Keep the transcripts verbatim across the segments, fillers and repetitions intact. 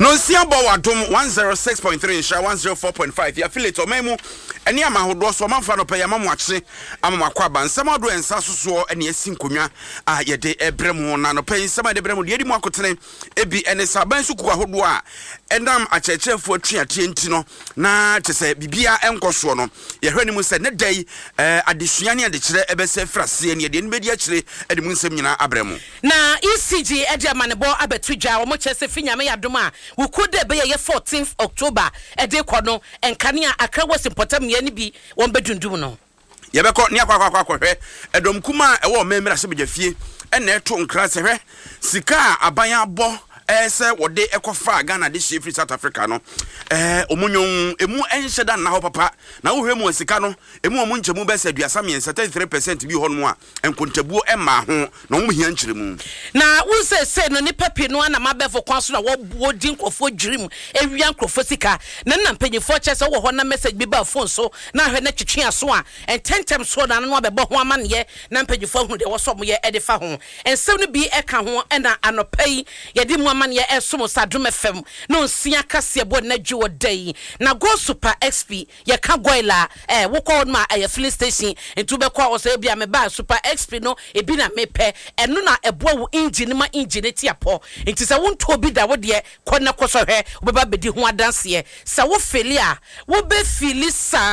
No siabo wadom one oh six point three insha one oh four point five ya affiliate omemu eni amahodo so manfa no pay amamu akye amamu akwaba nsem ado ensa soso eni asinkonwa a ye de ebremu na no pay nsem de ebremu de edi mu akotene ebi ene saban suku ahodo a endam achechefo atuate enti no na tese bibia enkoso no ye hwani mu se ne dai adesua ne ade kire ebese frase ne de nbedi akire edi mu nsem nyina abremu na E C G edi amanebo abetudwa wo mo chese finyame yadom a wukude be ye fourteenth October ede kono enkane a Accra West Importam ye ni bi won bedundum no ye beko ne akwa akwa akwa hwe edom kuma ewo memra se bejafie ene eto nkra se hwe sika aban abo eh se wode ekofa Ghana de shefri South Africa no eh omunyon emu enhyeda na ho papa na wo hwemu sika no emu omu nchemu be se aduasa me thirty-three percent bi ho no a enkontabuo ema ho na omu hia nkyeremu na wo se se no ni papi no na mabefo kwanso na wo wodi nkofo dwirim ewia nkofo sika na na mpanyifo che se wo ho na message bi ba phone so na hwe na twetwe aso a ententem so na no abebo ho amane na mpanyifo hu de wo so mo ye edifa ho ensem no bi eka ho na anopai ye di mu man ye esomo sadum F M no nsia kase bo na dwo dai na Go Super X P ye ka goila eh wo call ma eh filling station entu be kwa oso bia me ba Super X P no e bi na mepe eno na ebo wo engine ma engine tiapo enti se wo nto bi da wo de kona koso hwe wo ba bedi ho adanse ye se wo feli a wo be fili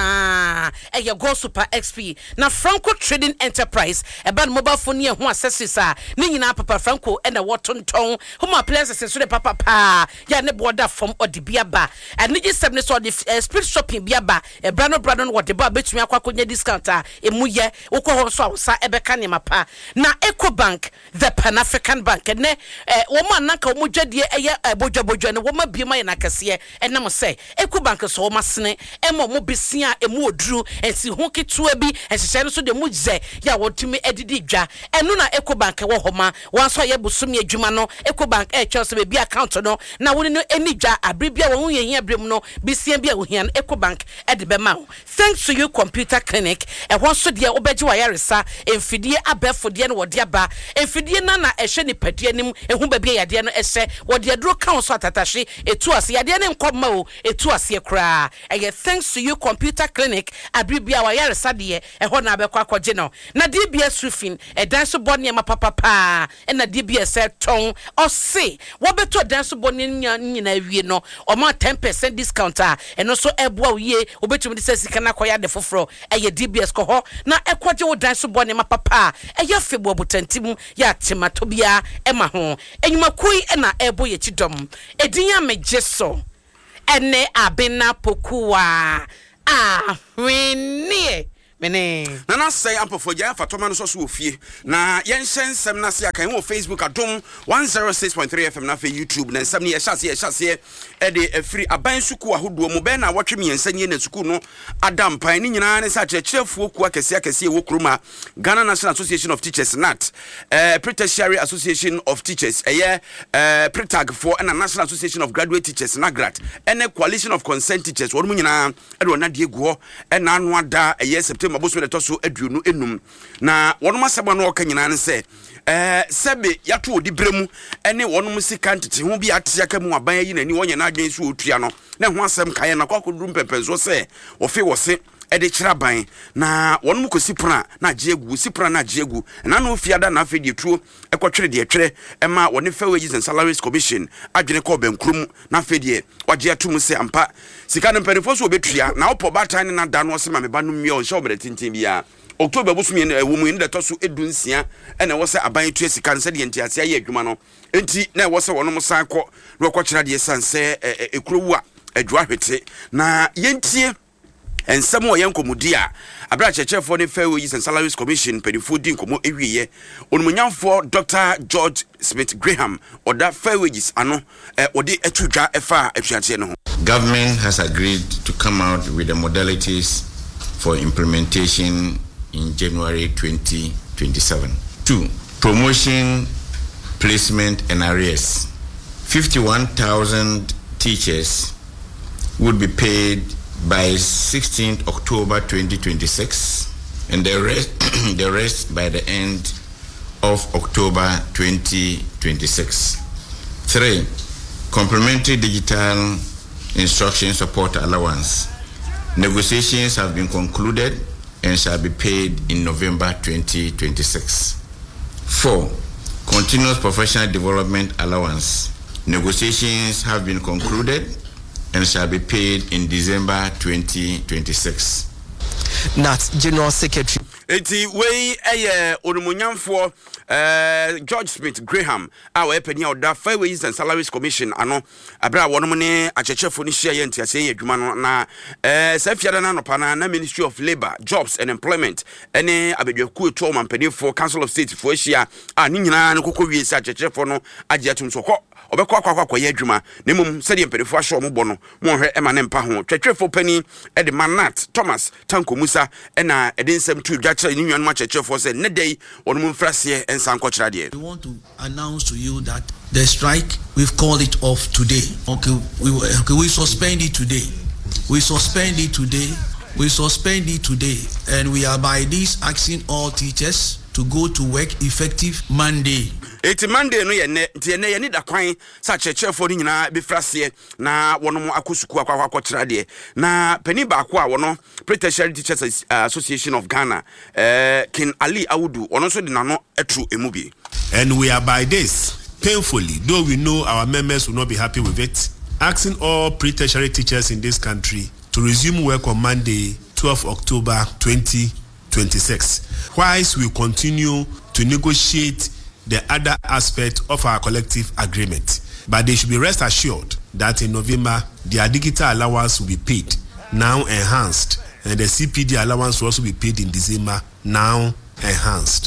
sa eh ye Go Super X P na Franco Trading Enterprise e ba no mobile phone ye ho accessories a ni nyina papa Franco e na wo tonton home appliances so de papa pa ya ne border from odibia ba and ni seven so the spirit shopping bia ba e brano brano what the ba betumi akwakonya discount a emu ye wokọ so sa ebeka ne mapa na Ecobank the Pan African Bank ne wo ma nanka wo dwade eye bodwabodwa ne wo ma biema ye nakase enam se Ecobank so wo masene emo mo besia emu oduru ensi ho ketua bi enhyehyɛ no so de mu ze ya wotumi edidi dwa enu na Ecobank wo homa wan so ye busumi adwuma no Ecobank e Chelsea be account no na woni no enidwa abribia wo hu yehia brem no bisien bia wo hia Ecobank e de be ma wo thanks to you computer clinic e ho so de obeje wa yaresa emfidie abefo de no wode aba emfidie na na ehwe ni padua nim ehu ba bia yade no ehye wode dro kan so atatashe etu ase yade ne nkoma o etu ase kra e thanks to you computer clinic abribia wa yaresa de e ho na abekwa akwaje no na D B S roofing e dan so bone ma papa pa e na D B S ton o se wo beto dance boni nyina wie no o ma ten percent discount a eno so eboa wie obetumi de sika na koya de foforo eye D B S ko ho na ekwaje wo dance boni ma papa eye febo botantim ya temato bia e ma ho enyuma koi e na ebo ye chidom edinya mejeso ene abena pokuwa ah wenie na na say ampofo ja fatoma no so so ofie na yen hyensem na se akan wo Facebook adom one oh six point three F M na fe YouTube na nsem ne ye hyase ye hyase e de afiri aban suku ahodo mu be na wotwe miensanye na suku no adam pan ni nyina ne sa checherefuo ku akese akese wo kroma Ghana National Association of Teachers N A T eh Tertiary Association of Teachers eh eh Pretag for and National Association of Graduate Teachers Nagrat and Coalition of Concerned Teachers wo mu nyina e do na de guo e na anu ada eh September maboso de toso aduonu enum na wonoma seba no oka nyina ne se eh sebe yato odi bremu ene wonom sika ntete ho bi atia ka mu aban yi nani wonye na adwen so otua no na ho asem kaye na kwakoduru mpempenso se ofe wose ede kira ban na wonom kosi pra na giegu sipra na giegu na no fiada na afedi tuo ekotwere de etwere ema woni Fair Wages and Salaries Commission adwene ko bankrum na afedi wagye atum se ampa sika no mperifo so obetua na opo batan na da no se ma me ba no mmia o nhyɛ obere tintin bia October busumi ewu mu nda toso edunsia ena wo se aban tu sika nse de ntiase aye adwuma no enti na wo se wonom san kɔ na kɔ kyerɛ de sanse ekurowu a adwa hwete na yentie ensem wo yenkomudi a abra chechefo ne Fair Wages and Salaries Commission pedifo din komo ewiye onumunyamfo Doctor George Smith Graham oda Fair Wages ano odi etudwa efa atuate no. Government has agreed to come out with the modalities for implementation in January twenty twenty-seven. Two, promotion, placement and arrears. fifty-one thousand teachers would be paid by sixteenth October twenty twenty-six and the rest the rest by the end of October twenty twenty-six. Three, Complementary digital instruction support allowance. Negotiations have been concluded and shall be paid in November twenty twenty-six. Four, continuous professional development allowance. Negotiations have been concluded and shall be paid in December twenty twenty-six. Nat General Secretary. Eti we eye onumunyamfo eh George Smith Graham our penny oda Fair Wages and Salaries Commission ano abra wonom ne achechefo ni hia ye ntiase ye adwuma no na eh safiada na no pana na Ministry of Labour, Jobs and Employment ene abedwaku eto mampanifo Council of State fo hia a ni nyina ne kokko wie sa achechefo no agye atum so kɔ obekɔ akwa akwa ye adwuma ne mum sɛde mpanifo ahye omo bɔ no mo hwɛ ema ne mpa ho twetwefo pani ede Manat Thomas Tanko Musa ena ede nsɛm tu dwakye ni nwan ma chechefo sɛ ne dai onum mfrase ensan kɔkyra de. We want to announce to you that the strike, we've called it off today. Okay, we okay, we suspend it today. We suspend it today. We suspend it today, and we are by this asking all teachers to go to work effective Monday. Eti Monday no ye ne nti ne ye ni da kwan sa chechefo ni nyina be frase na wono akosuku akwa akwa de na pani ba ko a wono Tertiary Teachers Association of Ghana eh King Ali Awudu wono so de nano etru emubi. And we are by this painfully, though we know our members will not be happy with it, asking all pre-tertiary teachers in this country to resume work on Monday, twelfth October twenty twenty-six, whilst we continue to negotiate the other aspect of our collective agreement. But they should be rest assured that in November, their digital allowance will be paid, now enhanced, and the C P D allowance will also be paid in December, now enhanced.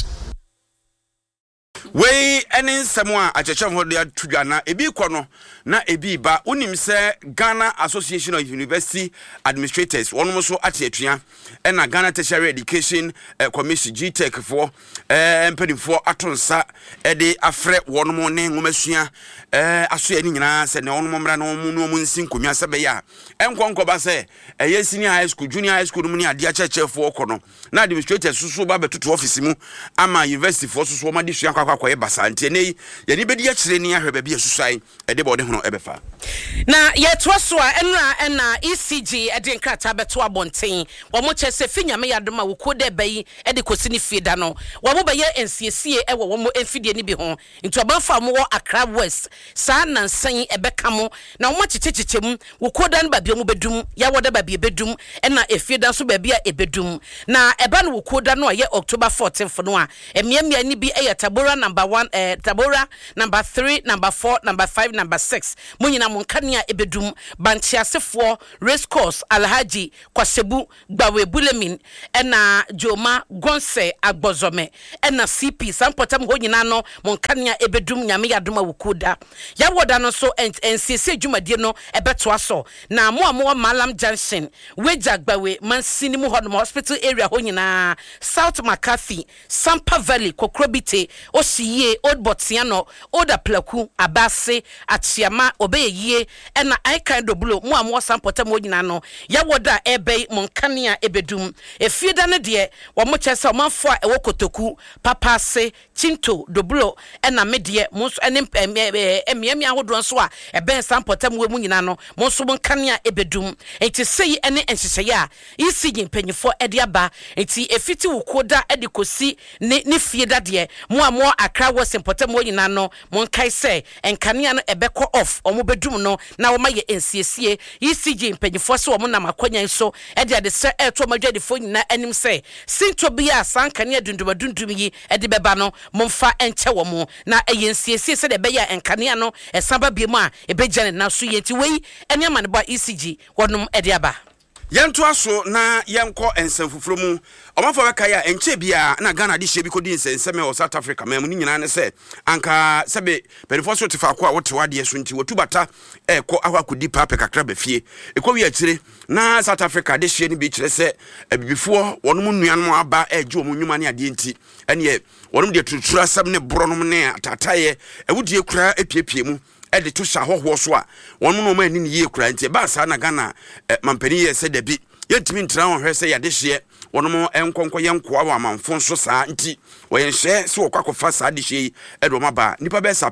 We ene nsɛm a achechefo de atudwa na ebi kɔ no na ebi ba unim sɛ Ghana Association of University Administrators wɔnom so ate atua ɛna Ghana Tertiary Education uh, Commission G Tech for eh mpanimfo atonsa ɛde afrɛ wɔnom ne ngomasua eh aso ani nyina sɛ ne wɔnom mmra no mu no mu nsin komia sɛ bɛ ya ɛnkɔnkɔ ba sɛ ɛyɛ senior high school junior high school mu ne ade achechefo kɔ no na administrators so so ba betoto office mu ama university for so so ma de sua akwa basa nti ne ye ni bedi akire ni ahwe ba bia susuan e de bode hono ebefa na ye toso a enra ena E C G e de nkrata beto abonten wo mo chese finyame yadoma wo kode bayi e de kosi ni fida no wo mo baye ensiesie e wo mo enfidie ni bi ho nti obanfa mo wo Accra West sa nansan e beka mo na wo chichichiche mu wo koda no ba bia mo bedum ya woda ba bia bedum e na efida so ba bia e bedum na eba no wo koda no ye October fourteenth no a emiamia ni bi e ya Tabora number one, uh, Tabora number three, number four, number five, number six. Munyina munkania ebedum banchiasefo race course Alhaji Kwasebu Gbawe Bulemin ena Joma Gonse Agbozome ena C P sampotam ho nyina no munkania ebedum nyame yadoma wukuda ya woda no so ensese dwumadie no ebeto aso na mo mo Malam Junction Weja Gbawe Mansini mu Hodom Hospital area ho nyina South McCarthy Sampa Valley Kokrobite Osi Ye Old Botsiano Oda Plaku Abase Atiama Obeye ena I kind of blow mo amwo sampota mo nyina no ya woda ebe monkania ebedum efieda ne de wo mo chese omanfo a ewo kotoku papa se Chinto doblo ena medie mo so ene emiami ahodo nso a ebe sampota mo mu nyina no mo so monkania ebedum enti sei ene enhyehyeye a isi nyempanyifo ede aba enti efiti wukoda ede kosi ne ne fieda de mo amwo Accra was important mo nyina no mon kai say enkania no ebekɔ off omo bedum no na wo maye ensiesie E C G mpanyifo se wo mo na makonya so e de de se e to madwadifo nyina anim say sinto bia sankania dundum dundum yi e de beba no momfa enche wo mo na e ensiesie se de beya enkania no e samba bia mu a e bejane na so yenti wei ene ama ne ba E C G wonom e de aba Yanto aso na yanko ensemfufuro mu omafa weka ya enche bia na Ghana de hye bi kodi nsenseme o South Africa mem ni nyina ne se anka sebe perifo tefa ko a wote wade so nti watubata ekọ ahwakodi papa kakra ba fie ekọ wi akire na South Africa de hye ni bi kire se abibifo wonom nuanom aba eje omo nwuma ne ade nti ene wonom de tutura asem ne bronom ne atataye ewudie kura epiepie mu ede to sha hoho so a wonu no ma ni ne ye kura nti ba sa na Ghana mampani ye se dabi yetimi ntra ho hwe se yade hye wonu mo enkonko yenkoa wa manfo so saa nti wo yenhye se wo kwakofa saa de hye edo maba nipa be sapem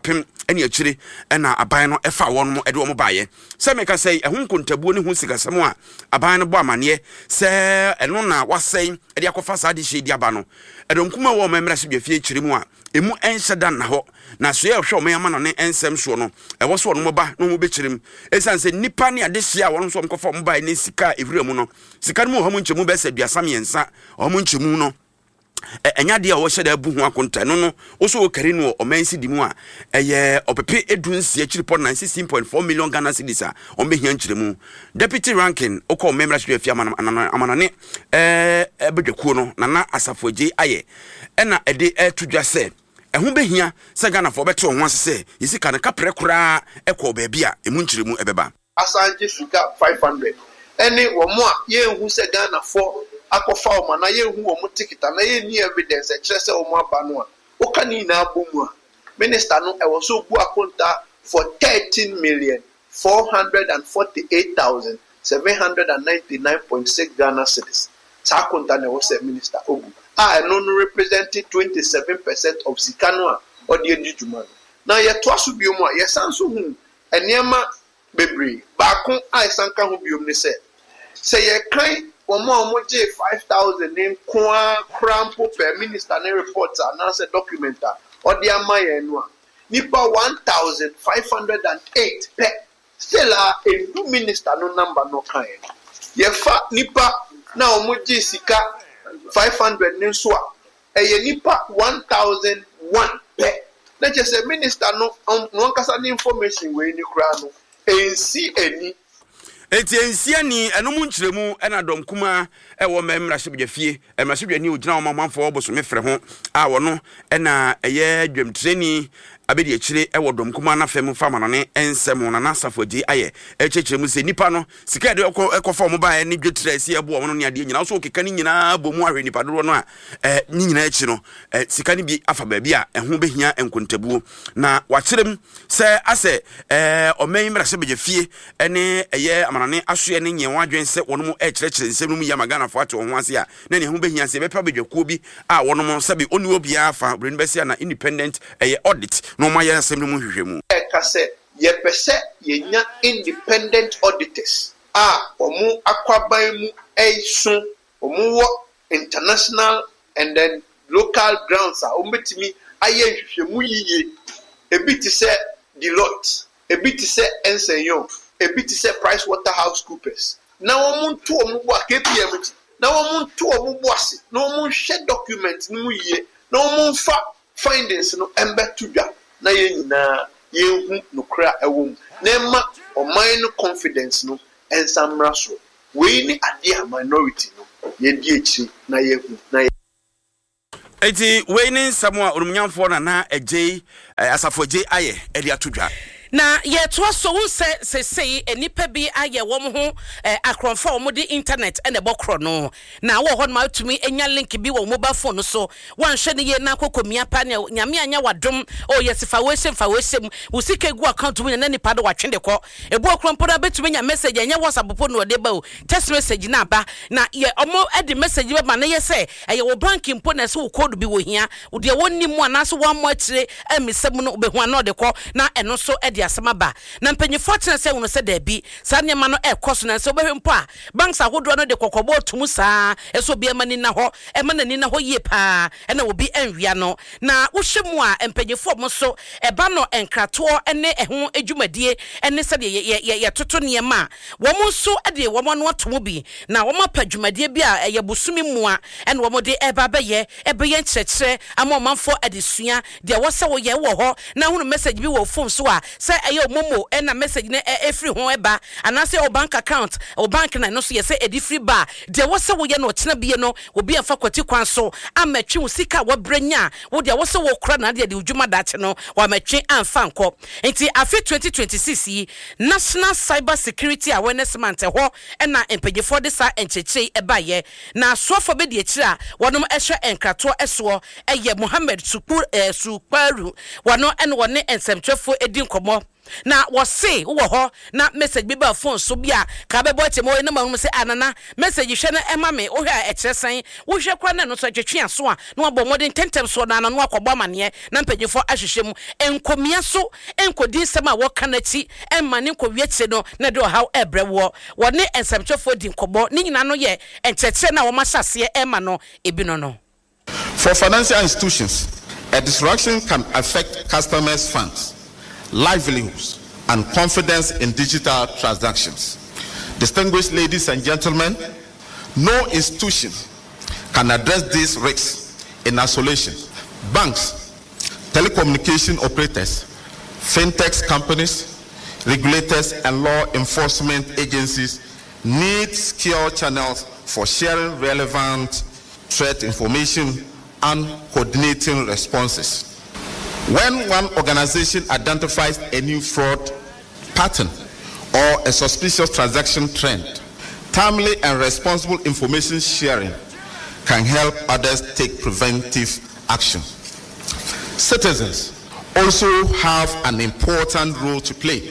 ene akire ena aban no efa won mo ede wo mo baaye se meka sei ehun kontabuo ne hu sikasem a aban no bo amane se eno na wasɛn ede akofa saa de hye di aba no edom kuma wo memra se dwafie akire mu a emu enhyɛ dan na ho na so ye hwe o meyama no ne ensem so no ewo so no mo ba no mo be kirim esan se nipa ne ade hye a won so mkofa mo ba ne sika ewura mu no sika no mo ho mo nchemu be se duasam yensa o mo nchemu no enya de a wo hyeda abu ho akonta no no wo so wo kare no o mansi di mu a eye opepe edunsi akiri po sixteen point four million Ghana cedis a o be hia nchiremu deputy ranking okọ member ship afia amanane eh ebedwakuo no nana asafoje aye ena ede etudwa se ehun behia se Ghana fo beto ho asese yisika ne kapre kura ekọ ba bia emu nchiremu ebeba asanje suka five hundred ene wo mo a ye hu se Ghana fo akofa o mana ye hu o mo tikita na ye ni evidence e kire se o mo aba no a o ka ni na abomu a minister no e wo so bu akonta for thirteen million four hundred forty-eight thousand seven hundred ninety-nine point six Ghana cedis sa akonta na wo se minister obu a no no representing twenty-seven percent of sikano a o de edjuma na ye to aso biom a ye sanso hu enema bebre ba kon a sanka hu biom ni se se ye kan Omo omo je five thousand name kwa crampo per minister ne reports announce documenta odi amaye no nipa one thousand five hundred eight per still a do minister no number no kan ye fa nipa na omo je sika five hundred ne so a eye nipa one thousand one per na je say minister no no kasa ni information we ni kra no ensi eni eti ensia ni enum nkyeremu ena dom kuma ewo memra hyebjafie emra hyebjani ogina omamanfo oboso mefre ho a wono ena eye dwemtreni abedi akire ewo dom kuma na fem fama ne ensem na nasafoji aye echechiremu se nipa no sika de ekofa mo ba ne dwetre se ebo wono ne ade nyina so keka ni nyina bomu ahwe nipa do no a eh ni nyina achi no sika ni bi afa ba bi a eho behia enkontabuo na wakirem se ase eh omen mra hyebjafie ene eye amanane asoe ne nyen wadwen se wono mo ekyerechire nsem no mu ya magana fo ato ho ase a na ne ho behia se bepa bedwakuo bi a wono mo sabi oni obi afa brenu besia na independent eye audit no ma ya asem no mu hwehwemu e ka se ye pese ye nya independent auditors a omu akwaban mu eisun omu wo international and then local grounds a ombetimi aye hwehwemu yiye ebi ti se Deloitte ebi ti se Ernst and Young ebi ti se PricewaterhouseCoopers na omu nto omu bo K P M G na omu nto omu bo ase na omu hwe document no mu yiye na omu fa findings no embe tudwa na ye nyina ye hu nokra ewom na ma oman no confidence no ensamra so we ni ade a minority no ye di echi na ye hu na ye eti we ni samwa orumnyamfo na na eje asafoje aye ede atudwa na ye to so won se se sei enipa bi aye wo mo ho akronfa wo mo di internet ene bokro no na wo ho ma tumi enya link bi wo mobile phone so wan hwe ne ye na kokomia pa ne nyame anya wadom o yesifa we semfa we sem wo sika gu account mu na nipa do watwende ko ebu okronpo da betumi nya message enya WhatsApp po no de ba o text message na ba na ye omo edi message ba ma na ye se eye wo banking po na se wo code bi wo hia wo de wonni mu anaso wo mo atire emisem no obehu ana de ko na eno so edi asamaba na mpanyifo tena se wono se da bi sa nyema no ekoso na se obehwempo a banks ahodo no de kokobo tumu saa eso bi emani na ho emana ni na ho yie pa ena obi enwia no na wohwemu a mpanyifo mo so eba no enkrato ene eho adwumadie ene se de ye ye toto niema wo mo so de wo mo no atomo bi na wo ma padwumadie bi a ye busumi mu a ene wo mo de eba ba ye ebe ye nkyerɛkyerɛ ama manfo adesua de wo se wo ye wo ho na hunu message bi wo phone so a se ayo momo ena message ne e free ho eba anase o bank account o bank na no so ye se edi free ba de wo se wo ye no tena bie no obi amfa kwati kwan so amatwi wo sika wo branya wo de wo se wo kra na de de udwuma dache no wa matwi amfa nko enti afi twenty twenty-six yi National Cyber Security Awareness Month ho ena empagefo de sa encheche eba ye na sofo be de akira wonom ehwe enkrato eso eye Mohammed Sukur eh, Suparu wono ene wone ensemtwefo edi nkomo ho na wo say wo ho na message bi ba phone so bia ka be bo temo na ma say anana message hwe na ema me wo hwe a ekyresan wo hwe kwa na no so twetwe so a na wo modern tentem so na no akọbọ amane na mpanyefo ahwehwe mu enkomia so enkodi nsem a wo kana ti emma ne nkowietie no na de how ebre wo wo ne ensamchefo di nkọbọ ni nyina no ye enkyekye na wo masase emma no ebi no no. For financial institutions, a disruption can affect customers' funds, livelihoods, and confidence in digital transactions. Distinguished ladies and gentlemen, no institution can address these risks in isolation. Banks, telecommunication operators, fintech companies, regulators, and law enforcement agencies need secure channels for sharing relevant threat information and coordinating responses. When one organization identifies a new fraud pattern or a suspicious transaction trend, timely and responsible information sharing can help others take preventive action. Citizens also have an important role to play.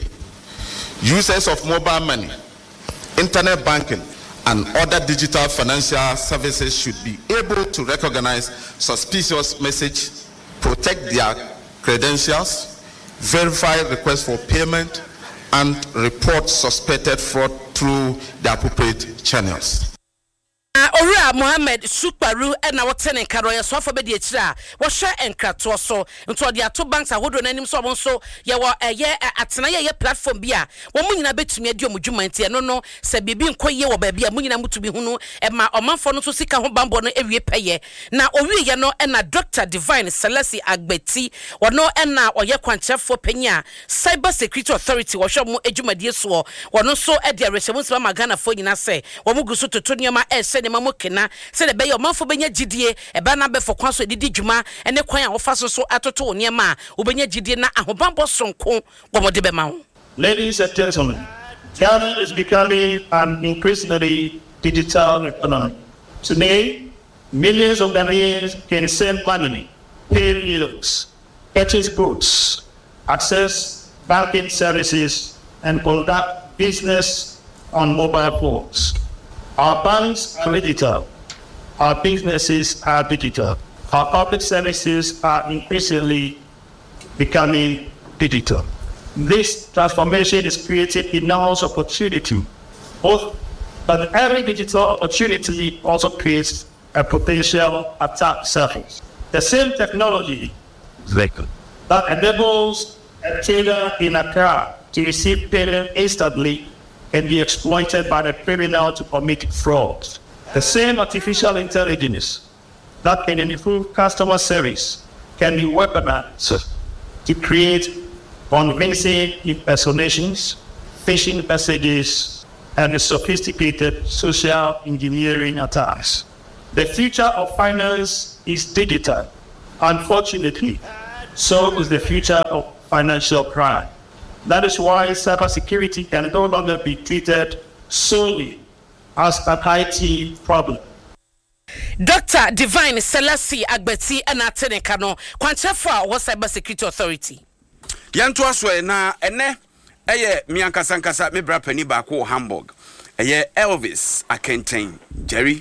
Users of mobile money, internet banking, and other digital financial services should be able to recognize suspicious messages, protect their credentials, verify requests for payment, and report suspected fraud through the appropriate channels. Owura Mohammed Sukparu na wotene karoya so afọ be de akira wo hwe enkrato so nto de ato banks ahodo nanim so bonso ye wo eye atena ye platform bi a wo munyina betumi adi omudwuma ntie no no se bibi nkoye wo ba bia munyina mutumi hunu e ma omanfo no so sika ho bambo no ewie peye na owie ye no na Doctor Divine Selasi Agbeti wono na oye kwanchefo penya Cyber Security Authority wo hwe mu adwumadie so wono so e de rehemu sema magana fo nyina se wo muguso toto nyoma e se ne mamokena se de be yo manfo benya gidie e ba na be fo kwan so didi dwuma ene kwan a wo fa so so atoto oniema wo benya gidie na ahobambo sonko wo mode be ma wo. Ladies and gentlemen, Ghana is becoming an increasingly digital economy. Today, millions of Ghanaians can send money, pay bills, purchase goods, access banking services, and conduct business on mobile phones. Our banks are digital. Our businesses are digital. Our public services are increasingly becoming digital. This transformation is creating enormous opportunity. Both, but every digital opportunity also creates a potential attack surface. The same technology that enables a tailor in Accra to receive payment instantly can be exploited by the criminal to commit fraud. The same artificial intelligence that can improve customer service can be weaponized to create convincing impersonations, phishing messages, and sophisticated social engineering attacks. The future of finance is digital. Unfortunately, so is the future of financial crime. That is why cybersecurity can no longer be treated solely as an I T problem. Doctor Divine Selasi Agbeti and Ateneka no kwanchefo wa Cyber Security Authority. Yanto aso na ene eye miankasa nkasa me bra pani ba ko Hamburg. Eye Elvis Akenten Jerry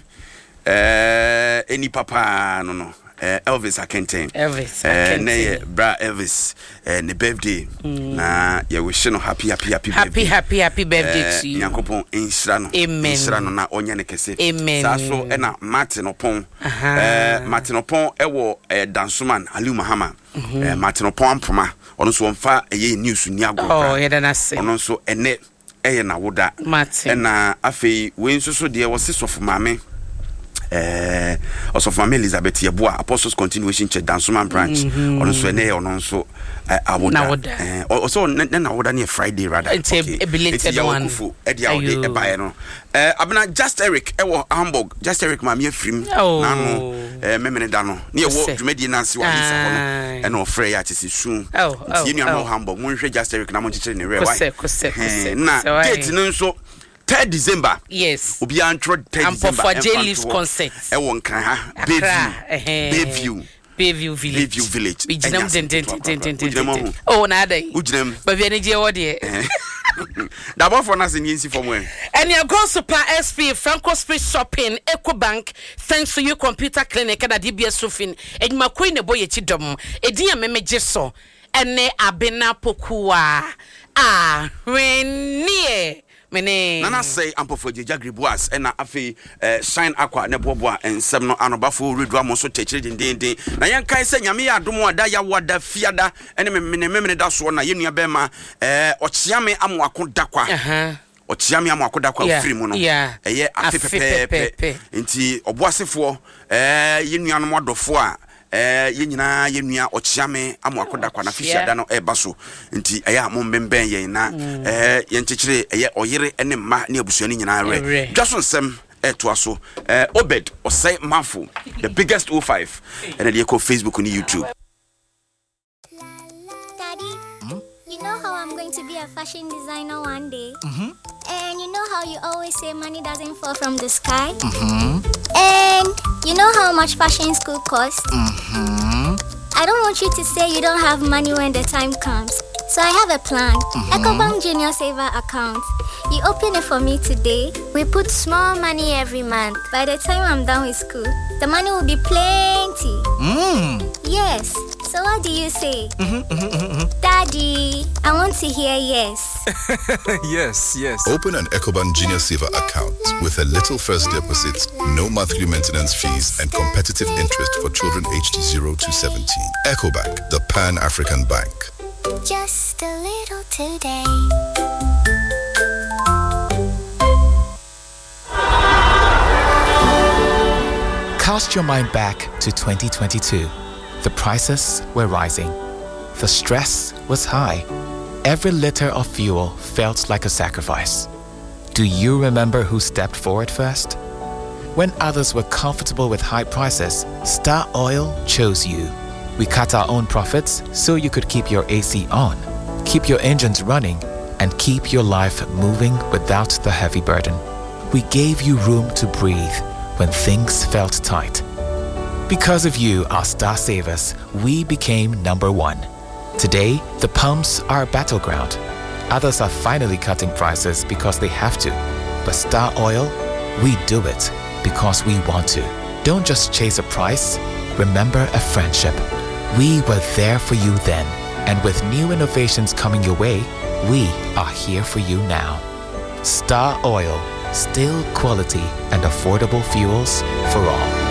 eh eni papa no no. Uh, Elvis Akenten Elvis uh, ne bra Elvis uh, ne birthday mm. na ye wish no happy happy happy happy birthday. happy happy birthday uh, to you Yakopon insra no insra no na onya ne kese amen sa so e na Martin Opon uh, Martin Opon e wo uh, dansuman Ali Mahama mm-hmm. uh, Martin Opon ampoma ono so mfa eye news ni agro oh ye da na se ono so ene eye na woda Martin na afei we nso so de wo sisofu mame eh also family Elizabeth Yeboa Apostles Continuation Church Dansoman branch mm-hmm. on so ne on so awoda eh also na na woda na Friday rather okay it's a one e dia e bae no eh abena Just Eric e wo Hamburg Just Eric ma me afrim na no eh memene da no na e wo dwumadi na se wa hisa no e no frɛ ya tese su ti enu no Hamburg mo hwɛ Just Eric na mo kyekyere ne rewa na date no so third December yes obi antro third December for J-Leaves concert e won kan ha Bayview Bayview Bayview Village. Bayview Village. Ujinem den den den den den. Oh, nada. Ujinem. But we need your dear. Double for us in Yancy from where? And your go super S P Franco Street Shopping Ecobank. Thanks to you computer clinic and a D B S Sufin and Maqueen boy chidom. A dear meme jesso. And ne abena pokua. Ah, Renier. Nana say ampo for Jagri Boas and afi shine aqua ne boboa and semno anobafo redwa mo so techire den den na yen kai se nyame ya adomo ada ya wada fiada ene me me da so na yenua bema eh ochiame amo akoda kwa aha ochiame amo akoda kwa free mu no eye afi pepe nti oboasefo eh yenua no modofo a eh yenyina yenua ochiame amo akoda kwa na fishia da no eba so nti eya mo mbemben yen na eh yenkyekire eye oyere ene ma ne abusuani nyina re dwaso nsem eto so eh Obed Osei Manfo the biggest O five and then you go Facebook and YouTube. Daddy, mm-hmm. You know how I'm going to be a fashion designer one day? Mm-hmm. And you know how you always say money doesn't fall from the sky? Mm-hmm. And you know how much fashion school costs? Mm-hmm. I don't want you to say you don't have money when the time comes. So I have a plan. Mm-hmm. Ecobank Junior Saver account. You open it for me today. We put small money every month. By the time I'm done with school, the money will be plenty. Mm. Yes. So what do you say? Mm-hmm, mm-hmm, mm-hmm. Daddy, I want to hear yes. Yes, yes. Open an Ecobank Junior Saver account with a little first deposit, no monthly maintenance fees, and competitive interest for children aged zero to seventeen. Ecobank, the Pan-African Bank. Just a little today. Cast your mind back to twenty twenty-two. The prices were rising. The stress was high. Every liter of fuel felt like a sacrifice. Do you remember who stepped forward first? When others were comfortable with high prices, Star Oil chose you. We cut our own profits so you could keep your A C on, keep your engines running, and keep your life moving without the heavy burden. We gave you room to breathe when things felt tight. Because of you, our Star Savers, we became number one. Today, the pumps are a battleground. Others are finally cutting prices because they have to. But Star Oil, we do it because we want to. Don't just chase a price, remember a friendship. We were there for you then, and with new innovations coming your way, we are here for you now. Star Oil, still quality and affordable fuels for all.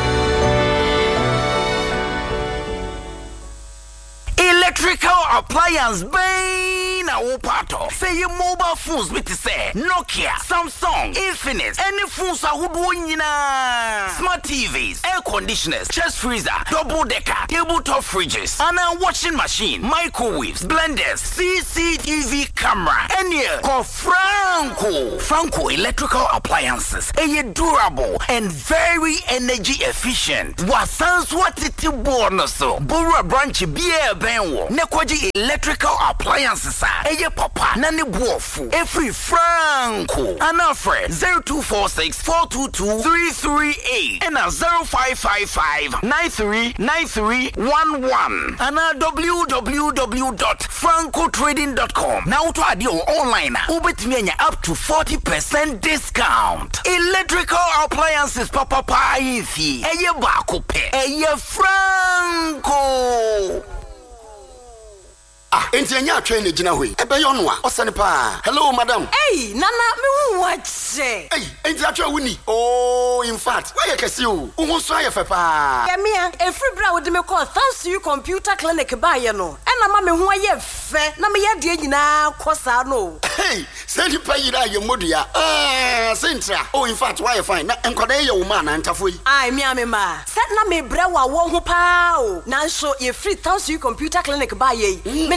Electrical appliance bane a pato. Say your mobile phones with say Nokia, Samsung, Infinix, any phones are woodwinina. Smart T Vs, air conditioners, chest freezer, double decker, tabletop fridges, and a washing machine, microwaves, blenders, C C T V camera, and here call Franco. Franco electrical appliances. A durable and very energy efficient. Wasans what it bonus so. Bora branch beer benwo. Nekwaji electrical appliances are a papa nani buofu every Franco anafre zero two four six four two two three three eight and a zero five five five nine three nine three one one and a w w w dot franco trading dot com. Now to add your online ubet up to forty percent discount. Electrical appliances papa pa ifi eye bako pe eye Franco. Ah, enti anya atwe ne gina hoi. Ebe yo no a, osane pa. Hello madam. Hey, nana me hu wache. Hey, enti atwe wuni. Oh, in fact, why you kesi o? Wo so ayefe pa. Ya mia, efri bra wo de me call thanks to you computer clinic ba ye no. E na ma me hu ayefe, na me ye de nyina kosa no. Hey, say di pa yira ye modua. Ah, sentra. Oh, in fact, why you fine? Na enkoda ye wo ma na ntafoi. Ai, mia me ma. Set na me bra wa wo ho pa o. Na so ye free thanks to you computer clinic ba ye.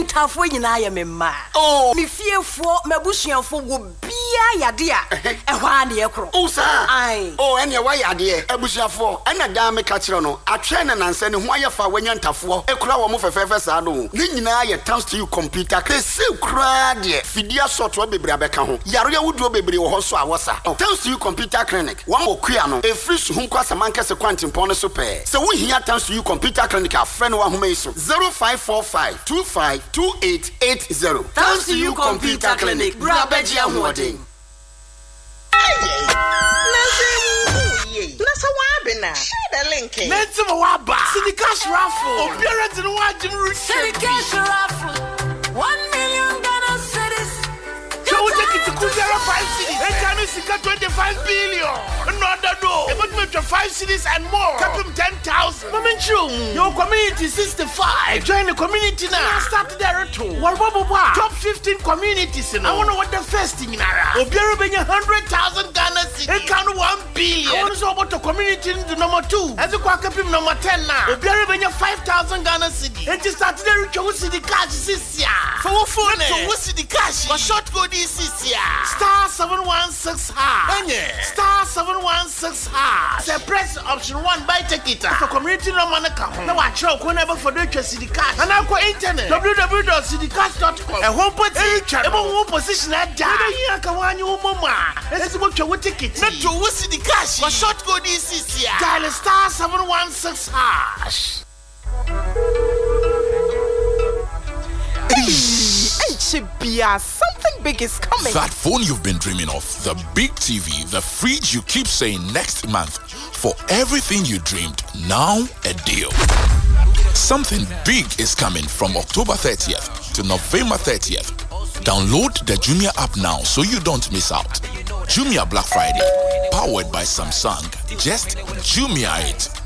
ntafo nyina ya me ma oh me fiefo mabusuafo wo bia yade a ehwa na yekro o sa ai oh ene wa yade abusuafo ena da me ka kire no atwe na nansa ne ho ayefa wanya ntafo ekura wo mo fefefe sa no ne nyina ye thanks to you computer kese kura de fidia software bebre abeka ho yare wuduo bebre wo ho so awosa thanks to you computer clinic wo mo kua no e free su hunko asamankese kwantimpon no so pe se wo hia thanks to you computer clinic a friend wa homa iso zero five four five two five two eight eight zero thanks to you computer clinic bra beji ahoden Nasa wabena. Share the link. Let's go waba. City Cash Raffle. Obiara to the watch him. City Cash Raffle. One million Ghana cities. So we take it to Kujara five cities. And can you see twenty-five billion? Another door. About to make five cities and more. Cap him ten thousand. Momentum. Your community sixty-five. Join the community now. Start there too. What what top fifteen communities. I want to what the first thing in Ara. Obiara benya hundred thousand Ghana cities. And count one billion. I want to know about the community to number two. As you quack up him number ten now. Obiara benya five thousand Ghana cities. And just start there to City Cash Sisia. For what phone? To City Cash. For short code is Sisia. Star seven one six hash. Star seven one six hash. Say press option one by take it. For community no man come. Now watch out whenever for the City Cash. And now go internet w w w dot city cash dot com. And home put it. Ebo one position at da. Here ka wanyu mama. Let's go to ticket. Not to City Cash. For short code is Sisia. Dial star seven one six hash. Chibia, something big is coming. That phone you've been dreaming of, the big T V, the fridge you keep saying next month. For everything you dreamed, now a deal. Something big is coming from October thirtieth to November thirtieth. Download the Jumia app now so you don't miss out. Jumia Black Friday, powered by Samsung. Just Jumia it.